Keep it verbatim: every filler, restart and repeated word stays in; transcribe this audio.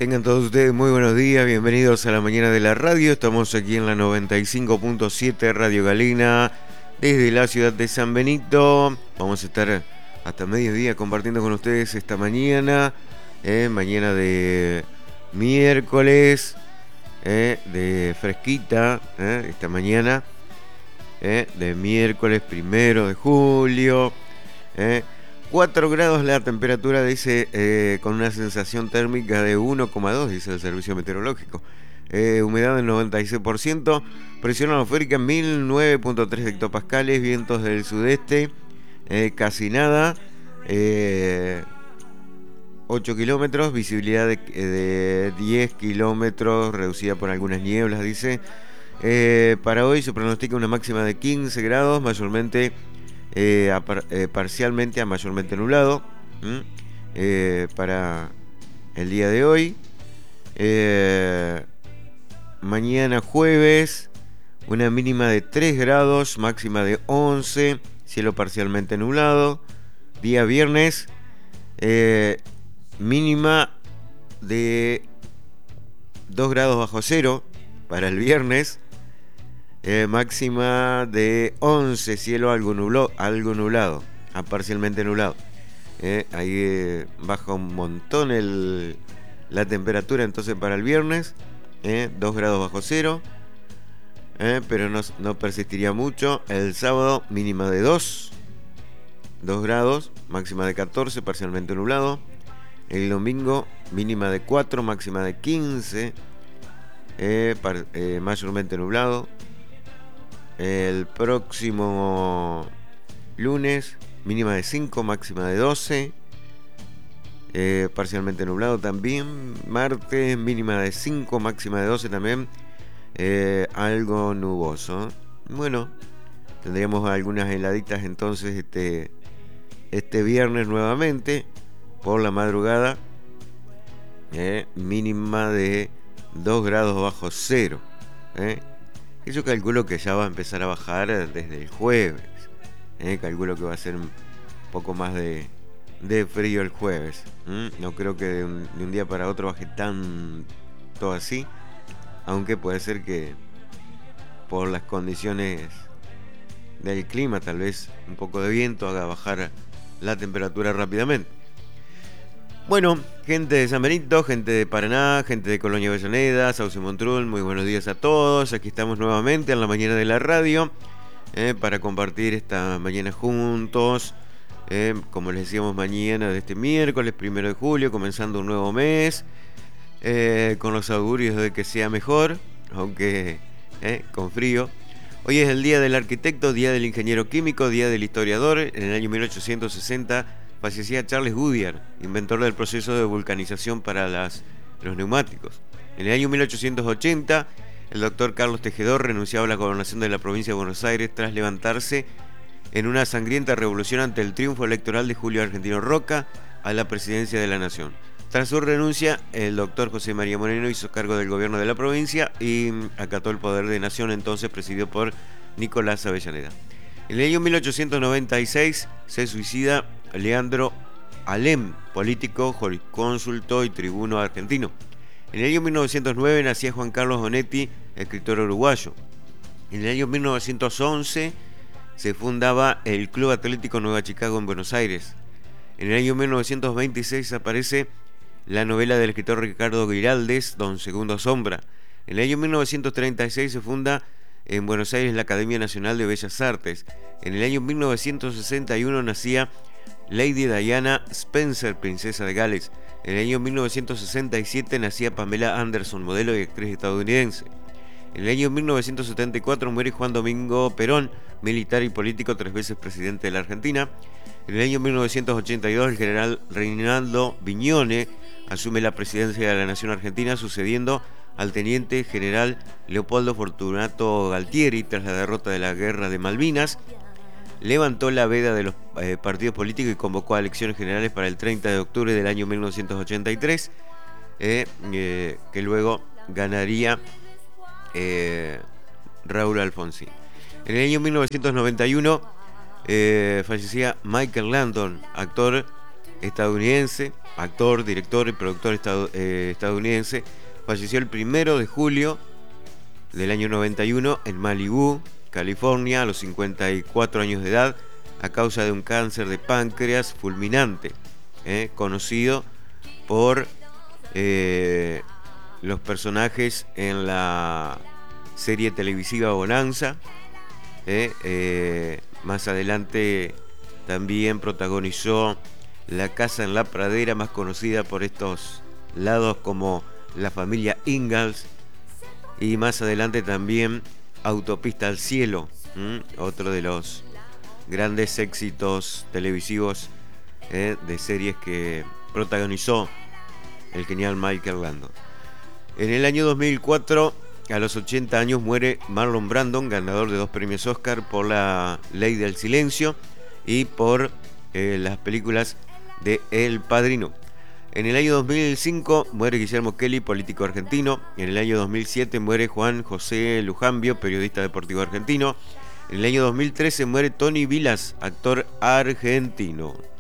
Tengan todos ustedes muy buenos días, bienvenidos a la mañana de la radio. Estamos aquí en la noventa y cinco punto siete Radio Galena, desde la ciudad de San Benito. Vamos a estar hasta mediodía compartiendo con ustedes esta mañana, eh, mañana de miércoles, eh, de fresquita, eh, esta mañana, eh, de miércoles primero de julio. Eh, cuatro grados la temperatura, dice, eh, con una sensación térmica de uno coma dos, dice el servicio meteorológico. Eh, humedad del noventa y seis por ciento, presión atmosférica mil nueve punto tres hectopascales, vientos del sudeste, eh, casi nada, eh, ocho kilómetros, visibilidad de, de diez kilómetros, reducida por algunas nieblas, dice. Eh, para hoy se pronostica una máxima de quince grados, mayormente Eh, a par, eh, parcialmente a mayormente nublado, eh, para el día de hoy. Eh, mañana jueves, una mínima de tres grados, máxima de once, cielo parcialmente nublado. Día viernes, eh, mínima de dos grados bajo cero para el viernes. Eh, máxima de once, cielo algo, nublo, algo nublado, a parcialmente nublado. Eh, ahí eh, baja un montón el, la temperatura entonces para el viernes, eh, dos grados bajo cero, eh, pero no, no persistiría mucho. El sábado mínima de dos, dos grados, máxima de catorce, parcialmente nublado. El domingo mínima de cuatro, máxima de quince, eh, par, eh, mayormente nublado. El próximo lunes, mínima de cinco, máxima de doce, eh, parcialmente nublado también. Martes, mínima de cinco, máxima de doce también, eh, algo nuboso. Bueno, tendríamos algunas heladitas entonces este, este viernes nuevamente, por la madrugada, eh, mínima de dos grados bajo cero, eh. Y yo calculo que ya va a empezar a bajar desde el jueves. Eh, calculo que va a ser un poco más de, de frío el jueves. ¿Mm? No creo que de un, de un día para otro baje tanto así. Aunque puede ser que por las condiciones del clima, tal vez un poco de viento haga bajar la temperatura rápidamente. Bueno, gente de San Benito, gente de Paraná, gente de Colonia Avellaneda, Sauce Montrul, muy buenos días a todos. Aquí estamos nuevamente en la mañana de la radio, eh, para compartir esta mañana juntos. Eh, como les decíamos, mañana de este miércoles primero de julio, comenzando un nuevo mes, eh, con los augurios de que sea mejor, aunque eh, con frío. Hoy es el día del arquitecto, día del ingeniero químico, día del historiador. En el año mil ochocientos sesenta fallecía Charles Goodyear, inventor del proceso de vulcanización para las, los neumáticos. En el año mil ochocientos ochenta, el doctor Carlos Tejedor renunciaba a la gobernación de la provincia de Buenos Aires tras levantarse en una sangrienta revolución ante el triunfo electoral de Julio Argentino Roca a la presidencia de la nación. Tras su renuncia, el doctor José María Moreno hizo cargo del gobierno de la provincia y acató el poder de nación, entonces presidido por Nicolás Avellaneda. En el año mil ochocientos noventa y seis se suicida Leandro Alem, político, jurisconsulto y tribuno argentino. En el año mil novecientos nueve nacía Juan Carlos Bonetti, escritor uruguayo. En el año mil novecientos once se fundaba el Club Atlético Nueva Chicago en Buenos Aires. En el año mil novecientos veintiséis aparece la novela del escritor Ricardo Guiraldes, Don Segundo Sombra. En el año mil novecientos treinta y seis se funda en Buenos Aires la Academia Nacional de Bellas Artes. En el año mil novecientos sesenta y uno nacía Lady Diana Spencer, princesa de Gales. En el año mil novecientos sesenta y siete nacía Pamela Anderson, modelo y actriz estadounidense. En el año mil novecientos setenta y cuatro muere Juan Domingo Perón, militar y político, tres veces presidente de la Argentina. En el año mil novecientos ochenta y dos el general Reinaldo Viñone asume la presidencia de la nación argentina, sucediendo al teniente general Leopoldo Fortunato Galtieri tras la derrota de la guerra de Malvinas. Levantó la veda de los eh, partidos políticos y convocó a elecciones generales para el treinta de octubre del año mil novecientos ochenta y tres, eh, eh, que luego ganaría eh, Raúl Alfonsín. En el año mil novecientos noventa y uno eh, fallecía Michael Landon, actor estadounidense, actor, director y productor estad- eh, estadounidense, falleció el primero de julio del año noventa y uno en Malibú, California, a los cincuenta y cuatro años de edad, a causa de un cáncer de páncreas fulminante, eh, conocido por eh, los personajes en la serie televisiva Bonanza. Eh, eh, más adelante también protagonizó La casa en la pradera, más conocida por estos lados como La familia Ingalls, y más adelante también Autopista al cielo, ¿m? Otro de los grandes éxitos televisivos, eh, de series que protagonizó el genial Michael Landon. En el año dos mil cuatro, a los ochenta años, muere Marlon Brando, ganador de dos premios Oscar por La ley del silencio y por eh, las películas de El Padrino. En el año dos mil cinco muere Guillermo Kelly, político argentino. En el año dos mil siete muere Juan José Lujambio, periodista deportivo argentino. En el año dos mil trece muere Tony Vilas, actor argentino.